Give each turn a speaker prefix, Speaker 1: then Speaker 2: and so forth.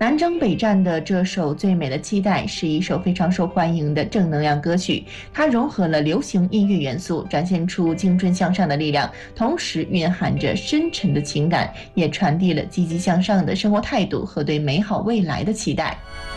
Speaker 1: 南征北战的这首《最美的期待》是一首非常受欢迎的正能量歌曲，它融合了流行音乐元素，展现出青春向上的力量，同时蕴含着深沉的情感，也传递了积极向上的生活态度和对美好未来的期待。